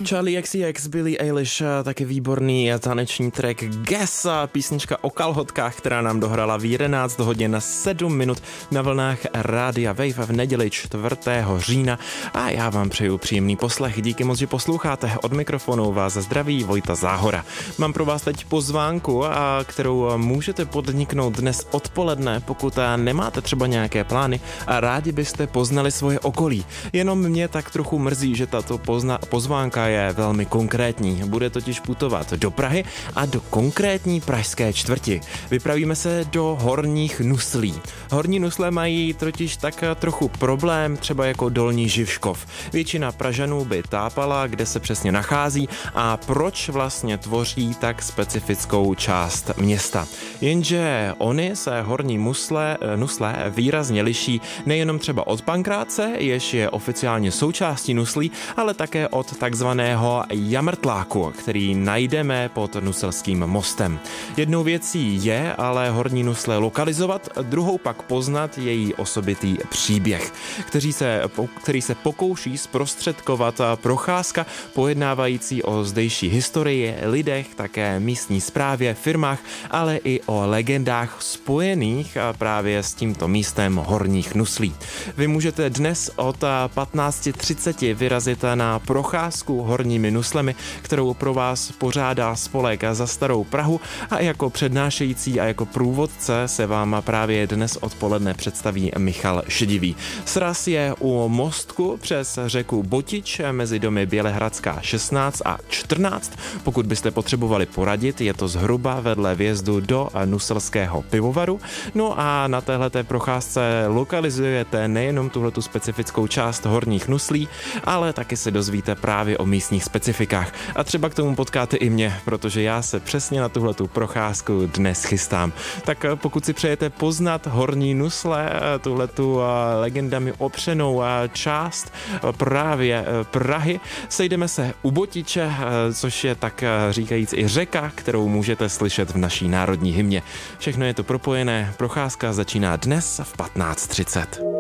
Charlie XCX, Billie Eilish, taky výborný taneční track Guess, písnička o kalhotkách, která nám dohrala v 11 hodin 7 minut na vlnách Rádia Wave v neděli 4. října a já vám přeju příjemný poslech. Díky moc, že posloucháte. Od mikrofonu vás zdraví Vojta Záhora. Mám pro vás teď pozvánku, kterou můžete podniknout dnes odpoledne, pokud nemáte třeba nějaké plány a rádi byste poznali svoje okolí. Jenom mě tak trochu mrzí, že tato pozvánka je velmi konkrétní. Bude totiž putovat do Prahy a do konkrétní pražské čtvrti. Vypravíme se do Horních Nuslí. Horní Nusle mají totiž tak trochu problém, třeba jako Dolní Živškov. Většina Pražanů by tápala, kde se přesně nachází a proč vlastně tvoří tak specifickou část města. Jenže oni se Horní Nusle výrazně liší nejenom třeba od Pankráce, jež je oficiálně součástí Nuslí, ale také od takzvaného Jamrtláku, který najdeme pod Nuselským mostem. Jednou věcí je ale Horní Nusle lokalizovat, druhou pak poznat její osobitý příběh, který se pokouší zprostředkovat procházka pojednávající o zdejší historii, lidech, také místní správě, firmách, ale i o legendách spojených právě s tímto místem Horních Nuslí. Vy můžete dnes od 15:30 vyrazit na procházku Horními Nuslemi, kterou pro vás pořádá spolek Za starou Prahu a jako přednášející a jako průvodce se vám právě dnes odpoledne představí Michal Šedivý. Sraz je u mostku přes řeku Botič mezi domy Bělehradská 16 a 14. Pokud byste potřebovali poradit, je to zhruba vedle vjezdu do Nuselského pivovaru. No a na téhleté procházce lokalizujete nejenom tuhletu specifickou část Horních Nuslí, ale taky se dozvíte právě o místních specifikách. A třeba k tomu potkáte i mě, protože já se přesně na tuhletu procházku dnes chystám. Tak pokud si přejete poznat Horní Nusle, tuhletu legendami opřenou část právě Prahy, sejdeme se u Botiče, což je tak říkajíc i řeka, kterou můžete slyšet v naší národní hymně. Všechno je to propojené, procházka začíná dnes v 15:30.